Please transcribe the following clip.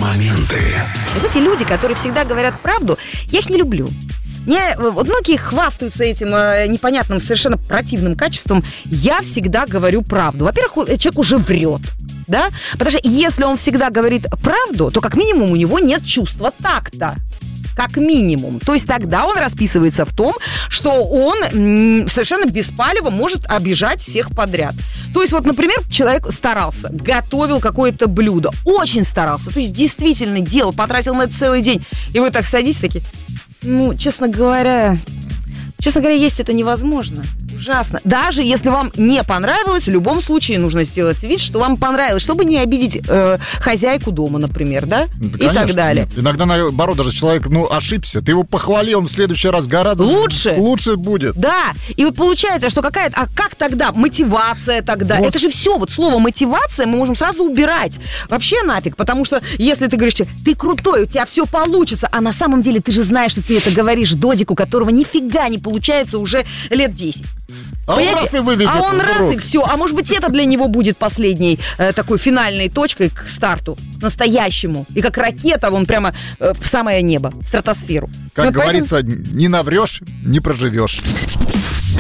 Моменты. Вы знаете, люди, которые всегда говорят правду, я их не люблю. Вот многие хвастаются этим непонятным, совершенно противным качеством. Я всегда говорю правду. Во-первых, человек уже врет. Да? Потому что если он всегда говорит правду, то как минимум у него нет чувства такта. Как минимум. То есть тогда он расписывается в том, что он совершенно без палева может обижать всех подряд. То есть вот, например, человек старался, готовил какое-то блюдо, очень старался, то есть действительно делал, потратил на это целый день, и вы так садитесь такие, честно говоря, есть это невозможно. Ужасно. Даже если вам не понравилось, в любом случае нужно сделать вид, что вам понравилось, чтобы не обидеть хозяйку дома, например, да? Да, и так далее. Нет. Иногда, наоборот, даже человек, ошибся. Ты его похвалил, он в следующий раз гораздо лучше будет. Да. И вот получается, что какая-то... А как тогда? Мотивация тогда. Вот. Это же все. Вот слово мотивация мы можем сразу убирать. Вообще нафиг. Потому что если ты говоришь, ты крутой, у тебя все получится, а на самом деле ты же знаешь, что ты это говоришь додику, которого нифига не получается уже лет 10. Он раз и вывезет. А он раз и все. А может быть, это для него будет последней такой финальной точкой к старту настоящему. И как ракета, он прямо в самое небо, в стратосферу. Как говорится, не наврешь, не проживешь.